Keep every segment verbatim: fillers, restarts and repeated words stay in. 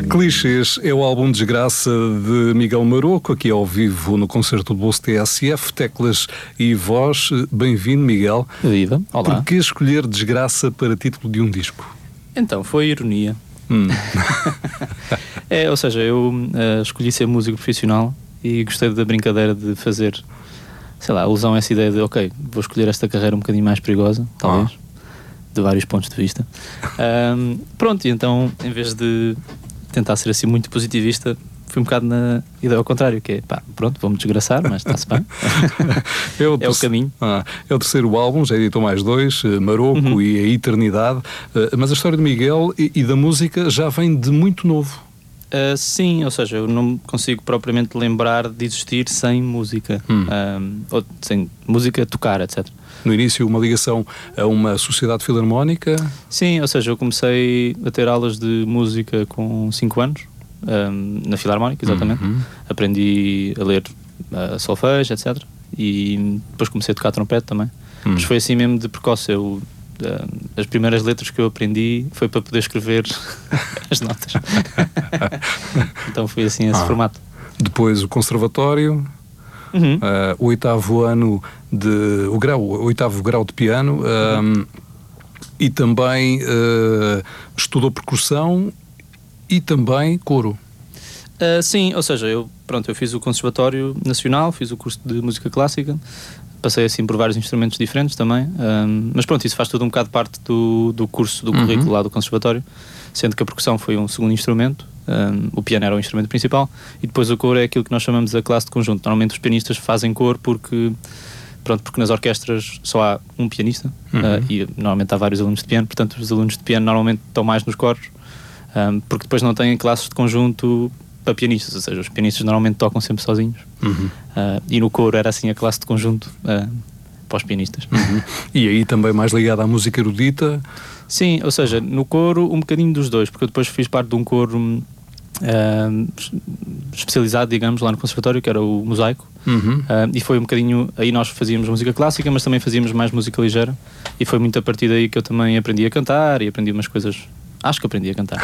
Clichês é o álbum Desgraça de Miguel Maroco, aqui ao vivo no concerto do Bolso T S F, teclas e voz. Bem-vindo, Miguel. Viva, olá. Por que escolher Desgraça para título de um disco? Então, foi ironia. Hum. é, ou seja, eu uh, escolhi ser músico profissional e gostei da brincadeira de fazer, sei lá, alusão a essa ideia de, ok, vou escolher esta carreira um bocadinho mais perigosa, talvez, ah. de vários pontos de vista. Um, pronto, e então, em vez de tentar ser assim muito positivista, fui um bocado na ideia ao contrário, que é, pá, pronto, vou-me desgraçar, mas está-se bem. é, o é o caminho. Ah, é o terceiro álbum, já editou mais dois, Maroco uhum. e A Eternidade, uh, mas a história de Miguel e, e da música já vem de muito novo. Uh, sim, ou seja, eu não consigo propriamente lembrar de existir sem música, hum. um, ou sem música tocar, etcétera. No início, uma ligação a uma sociedade filarmónica? Sim, ou seja, eu comecei a ter aulas de música com cinco anos, um, na Filarmónica, exatamente. Uhum. Aprendi a ler uh, solfejo, etcétera. E depois comecei a tocar trompete também. Uhum. Mas foi assim mesmo de precoce. Eu, uh, as primeiras letras que eu aprendi foi para poder escrever as notas. Então foi assim esse ah. formato. Depois o conservatório... Uhum. Uh, o oitavo ano de o grau, o oitavo grau de piano, uh, uhum. e também uh, estudou percussão e também coro. Uh, sim, ou seja, eu, pronto, eu fiz o Conservatório Nacional, fiz o curso de Música Clássica, passei assim por vários instrumentos diferentes também, um, mas pronto, isso faz tudo um bocado parte do, do curso, do currículo uhum. lá do Conservatório, sendo que a percussão foi um segundo instrumento. Um, o piano era o instrumento principal e depois o coro é aquilo que nós chamamos a classe de conjunto. Normalmente os pianistas fazem coro porque, pronto, porque nas orquestras só há um pianista uhum. uh, e normalmente há vários alunos de piano, portanto os alunos de piano normalmente estão mais nos coros, um, porque depois não têm classes de conjunto para pianistas, ou seja, os pianistas normalmente tocam sempre sozinhos uhum. uh, e no coro era assim a classe de conjunto uh, para os pianistas. Uhum. E aí também mais ligado à música erudita? Sim, ou seja, no coro um bocadinho dos dois, porque eu depois fiz parte de um coro Uh, especializado, digamos, lá no Conservatório, que era o Mosaico, uhum. uh, e foi um bocadinho, aí nós fazíamos música clássica, mas também fazíamos mais música ligeira, e foi muito a partir daí que eu também aprendi a cantar, e aprendi umas coisas, acho que aprendi a cantar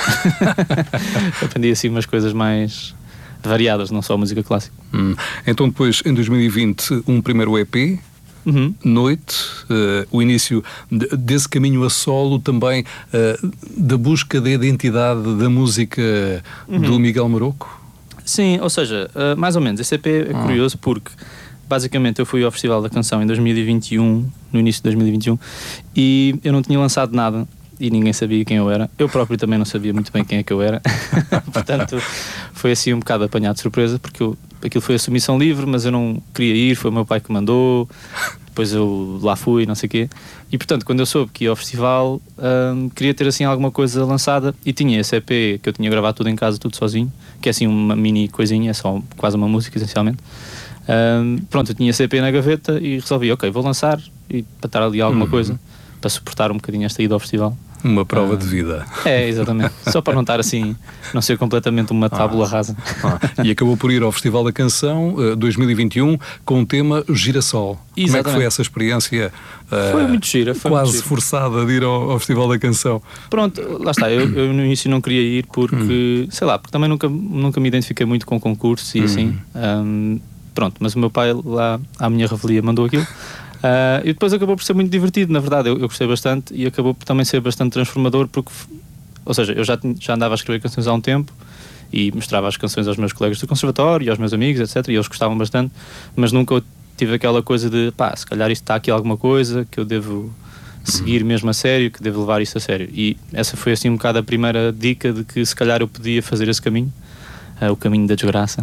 aprendi assim umas coisas mais variadas, não só música clássica. Hum. Então depois, em dois mil e vinte, um primeiro E P, Uhum. Noite, uh, o início de, desse caminho a solo também, uh, da busca da identidade da música uhum. do Miguel Maroco? Sim, ou seja, uh, mais ou menos, esse E P é curioso porque basicamente eu fui ao Festival da Canção em dois mil e vinte e um, no início de dois mil e vinte e um, e eu não tinha lançado nada e ninguém sabia quem eu era, eu próprio também não sabia muito bem quem é que eu era, portanto foi assim um bocado apanhado de surpresa, porque eu aquilo foi a submissão livre, mas eu não queria ir, foi o meu pai que mandou, depois eu lá fui, não sei o quê, e portanto quando eu soube que ia ao festival, hum, queria ter assim alguma coisa lançada, e tinha esse E P que eu tinha gravado tudo em casa, tudo sozinho, que é assim uma mini coisinha, é só quase uma música essencialmente. Hum, pronto, eu tinha esse E P na gaveta e resolvi, ok, vou lançar, e para estar ali alguma uhum. coisa, para suportar um bocadinho esta ida ao festival. Uma prova ah, de vida. É, exatamente. Só para não estar assim, não ser completamente uma tábula ah, rasa. Ah, e acabou por ir ao Festival da Canção uh, dois mil e vinte e um com o tema Girassol. Exatamente. Como é que foi essa experiência uh, foi muito gira, foi quase muito gira. forçada de ir ao, ao Festival da Canção? Pronto, lá está. Eu, eu no início não queria ir porque, hum. sei lá, porque também nunca, nunca me identifiquei muito com concursos e hum. assim. Um, pronto, mas o meu pai lá, à minha revelia, mandou aquilo. Uh, e depois acabou por ser muito divertido, na verdade, eu, eu gostei bastante e acabou por também ser bastante transformador porque, ou seja, eu já, já andava a escrever canções há um tempo e mostrava as canções aos meus colegas do conservatório e aos meus amigos, etcétera, e eles gostavam bastante, mas nunca eu tive aquela coisa de, pá, se calhar isto está aqui alguma coisa que eu devo seguir mesmo a sério, que devo levar isto a sério, e essa foi assim um bocado a primeira dica de que se calhar eu podia fazer esse caminho, uh, o caminho da desgraça.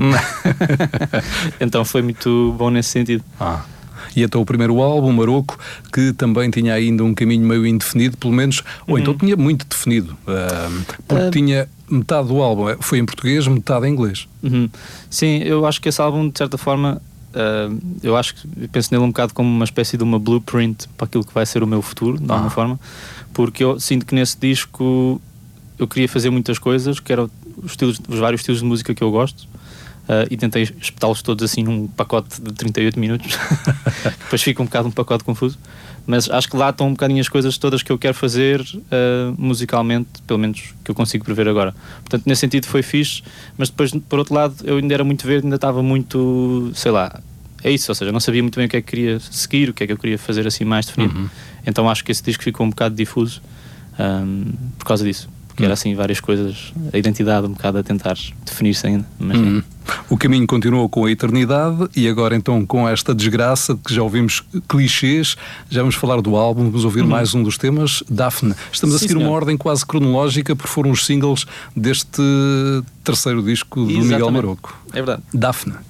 Então foi muito bom nesse sentido. Ah. E até o primeiro álbum, Maroco, que também tinha ainda um caminho meio indefinido, pelo menos, ou uhum. então tinha muito definido, uh, porque uh... tinha metade do álbum, foi em português, metade em inglês. Uhum. Sim, eu acho que esse álbum, de certa forma, uh, eu acho que eu penso nele um bocado como uma espécie de uma blueprint para aquilo que vai ser o meu futuro, de alguma ah. forma, porque eu sinto que nesse disco eu queria fazer muitas coisas, que eram os, estilos, os vários estilos de música que eu gosto. uh, e tentei espetá-los todos assim num pacote de trinta e oito minutos. Depois fica um bocado um pacote confuso, mas acho que lá estão um bocadinho as coisas todas que eu quero fazer uh, musicalmente, pelo menos que eu consigo prever agora. Portanto, nesse sentido foi fixe, mas depois, por outro lado, eu ainda era muito verde, ainda estava muito, sei lá, é isso, ou seja, não sabia muito bem o que é que queria seguir, o que é que eu queria fazer assim mais definido. Uhum. Então acho que esse disco ficou um bocado difuso um, por causa disso. Que era assim várias coisas, a identidade um bocado a tentar definir-se ainda. Mas, hum. O caminho continuou com a eternidade e agora então com esta desgraça que já ouvimos clichês, já vamos falar do álbum, vamos ouvir uhum. mais um dos temas, Daphne. Estamos Sim, a seguir senhor. uma ordem quase cronológica porque foram os singles deste terceiro disco do Exatamente. Miguel Maroco. É verdade. Daphne.